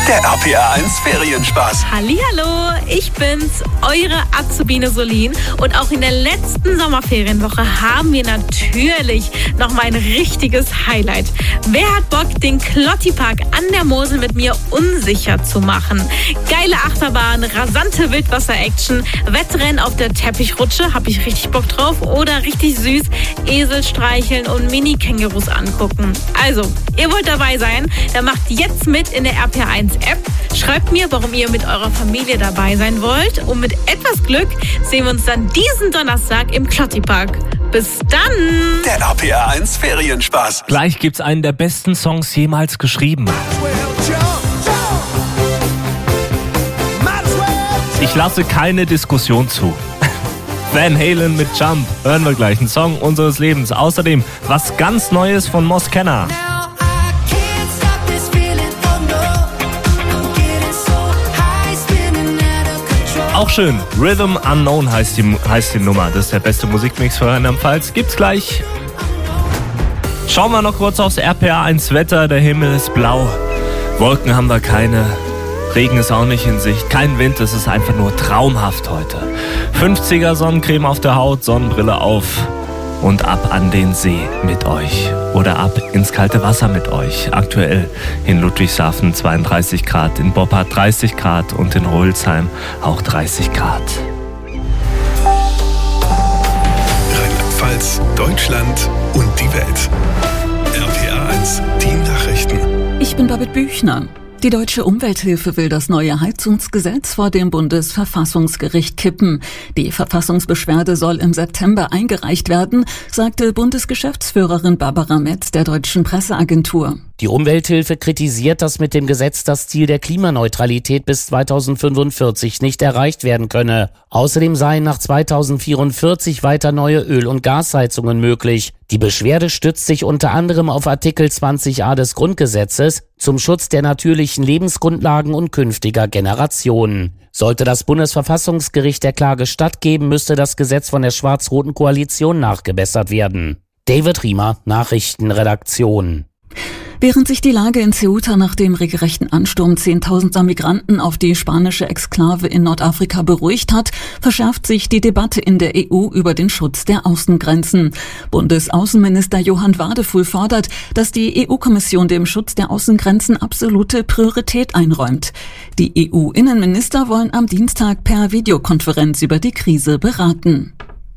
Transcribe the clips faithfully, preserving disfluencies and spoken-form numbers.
Der R P R eins Ferienspaß. Hallihallo, ich bin's, eure Azubine Solin. Und auch in der letzten Sommerferienwoche haben wir natürlich noch mal ein richtiges Highlight. Wer hat Bock, den Klottipark an der Mosel mit mir unsicher zu machen? Geile Achterbahn, rasante Wildwasser-Action, Wettrennen auf der Teppichrutsche, hab ich richtig Bock drauf. Oder richtig süß, Esel streicheln und Mini-Kängurus angucken. Also, ihr wollt dabei sein, dann macht jetzt mit in der R P R eins App. Schreibt mir, warum ihr mit eurer Familie dabei sein wollt. Und mit etwas Glück sehen wir uns dann diesen Donnerstag im Klottipark. Bis dann! Der R P R eins Ferienspaß. Gleich gibt's einen der besten Songs jemals geschrieben. Ich lasse keine Diskussion zu. Van Halen mit Jump. Hören wir gleich einen Song unseres Lebens. Außerdem was ganz Neues von Moskenna. Auch schön. Rhythm Unknown heißt die, heißt die Nummer. Das ist der beste Musikmix für Rheinland-Pfalz. Gibt's gleich. Schauen wir noch kurz aufs R P R eins Wetter. Der Himmel ist blau. Wolken haben wir keine. Regen ist auch nicht in Sicht. Kein Wind. Es ist einfach nur traumhaft heute. fünfziger Sonnencreme auf der Haut, Sonnenbrille auf und ab an den See mit euch. Oder ab ins kalte Wasser mit euch. Aktuell in Ludwigshafen zweiunddreißig Grad, in Boppard dreißig Grad und in Rölsheim auch dreißig Grad. Rheinland-Pfalz, Deutschland und die Welt. R P R eins, die Nachrichten. Ich bin Babette Büchner. Die Deutsche Umwelthilfe will das neue Heizungsgesetz vor dem Bundesverfassungsgericht kippen. Die Verfassungsbeschwerde soll im September eingereicht werden, sagte Bundesgeschäftsführerin Barbara Metz der Deutschen Presseagentur. Die Umwelthilfe kritisiert, dass mit dem Gesetz das Ziel der Klimaneutralität bis zweitausendfünfundvierzig nicht erreicht werden könne. Außerdem seien nach zweitausendvierundvierzig weiter neue Öl- und Gasheizungen möglich. Die Beschwerde stützt sich unter anderem auf Artikel zwanzig a des Grundgesetzes zum Schutz der natürlichen Lebensgrundlagen und künftiger Generationen. Sollte das Bundesverfassungsgericht der Klage stattgeben, müsste das Gesetz von der schwarz-roten Koalition nachgebessert werden. David Riemer, Nachrichtenredaktion. Während sich die Lage in Ceuta nach dem regelrechten Ansturm zehntausender Migranten auf die spanische Exklave in Nordafrika beruhigt hat, verschärft sich die Debatte in der E U über den Schutz der Außengrenzen. Bundesaußenminister Johann Wadefuhl fordert, dass die E U-Kommission dem Schutz der Außengrenzen absolute Priorität einräumt. Die E U-Innenminister wollen am Dienstag per Videokonferenz über die Krise beraten.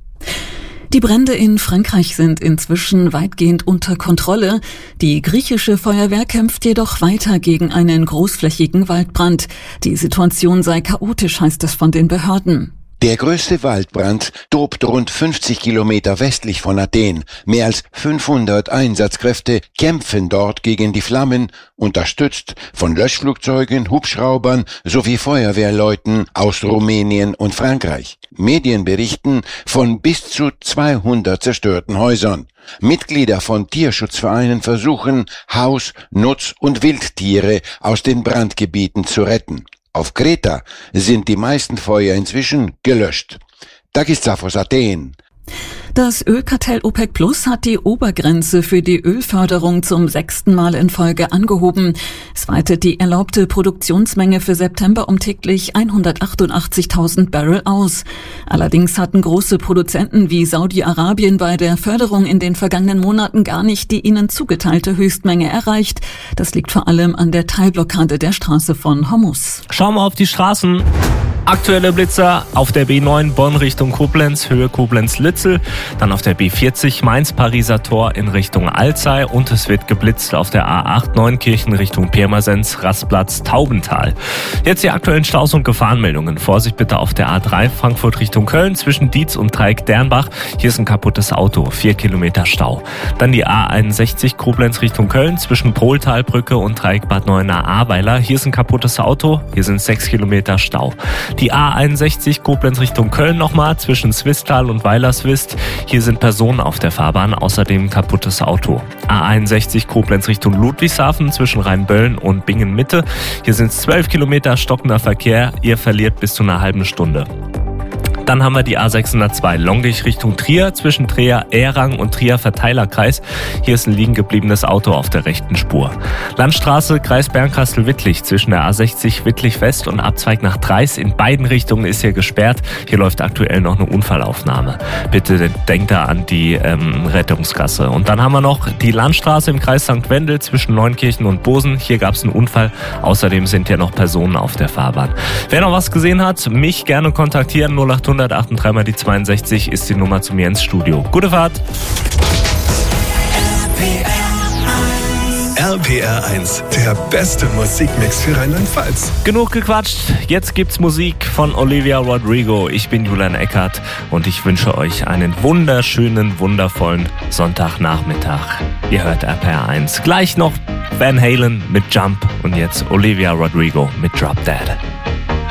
Die Brände in Frankreich sind inzwischen weitgehend unter Kontrolle. Die griechische Feuerwehr kämpft jedoch weiter gegen einen großflächigen Waldbrand. Die Situation sei chaotisch, heißt es von den Behörden. Der größte Waldbrand tobt rund fünfzig Kilometer westlich von Athen. Mehr als fünfhundert Einsatzkräfte kämpfen dort gegen die Flammen, unterstützt von Löschflugzeugen, Hubschraubern sowie Feuerwehrleuten aus Rumänien und Frankreich. Medien berichten von bis zu zweihundert zerstörten Häusern. Mitglieder von Tierschutzvereinen versuchen, Haus-, Nutz- und Wildtiere aus den Brandgebieten zu retten. Auf Kreta sind die meisten Feuer inzwischen gelöscht. Takis Zaphos, Athen. Das Ölkartell OPEC Plus hat die Obergrenze für die Ölförderung zum sechsten Mal in Folge angehoben. Es weitet die erlaubte Produktionsmenge für September um täglich hundertachtundachtzigtausend Barrel aus. Allerdings hatten große Produzenten wie Saudi-Arabien bei der Förderung in den vergangenen Monaten gar nicht die ihnen zugeteilte Höchstmenge erreicht. Das liegt vor allem an der Teilblockade der Straße von Hormuz. Schauen wir auf die Straßen. Aktuelle Blitzer auf der B neun Bonn Richtung Koblenz, Höhe Koblenz-Litzel. Dann auf der B vierzig Mainz-Pariser Tor in Richtung Alzey. Und es wird geblitzt auf der A acht Neunkirchen Richtung Pirmasens, Rastplatz, Taubental. Jetzt die aktuellen Staus- und Gefahrenmeldungen. Vorsicht bitte auf der A drei Frankfurt Richtung Köln zwischen Dietz und Dreieck-Dernbach. Hier ist ein kaputtes Auto, vier Kilometer Stau. Dann die A einundsechzig Koblenz Richtung Köln zwischen Poltalbrücke und Dreieck-Bad Neuenahr-Ahrweiler. Hier ist ein kaputtes Auto, hier sind sechs Kilometer Stau. Die A einundsechzig Koblenz Richtung Köln nochmal zwischen Swisttal und Weilerswist. Hier sind Personen auf der Fahrbahn, außerdem ein kaputtes Auto. A einundsechzig Koblenz Richtung Ludwigshafen zwischen Rheinböllen und Bingen-Mitte. Hier sind zwölf Kilometer stockender Verkehr. Ihr verliert bis zu einer halben Stunde. Dann haben wir die A sechshundertzwei Longich Richtung Trier zwischen Trier-Ehrang und Trier-Verteilerkreis. Hier ist ein liegen gebliebenes Auto auf der rechten Spur. Landstraße Kreis Bernkastel-Wittlich zwischen der A sechzig Wittlich West und Abzweig nach Dreis. In beiden Richtungen ist hier gesperrt. Hier läuft aktuell noch eine Unfallaufnahme. Bitte denkt da an die ähm, Rettungsgasse. Und dann haben wir noch die Landstraße im Kreis Sankt Wendel zwischen Neunkirchen und Bosen. Hier gab es einen Unfall. Außerdem sind ja noch Personen auf der Fahrbahn. Wer noch was gesehen hat, mich gerne kontaktieren. null acht hundert achtunddreißig mal die zweiundsechzig ist die Nummer zu mir ins Studio. Gute Fahrt! R P R eins, der beste Musikmix für Rheinland-Pfalz. Genug gequatscht, jetzt gibt's Musik von Olivia Rodrigo. Ich bin Julian Eckert und ich wünsche euch einen wunderschönen, wundervollen Sonntagnachmittag. Ihr hört R P R eins. Gleich noch Van Halen mit Jump und jetzt Olivia Rodrigo mit Drop Dead.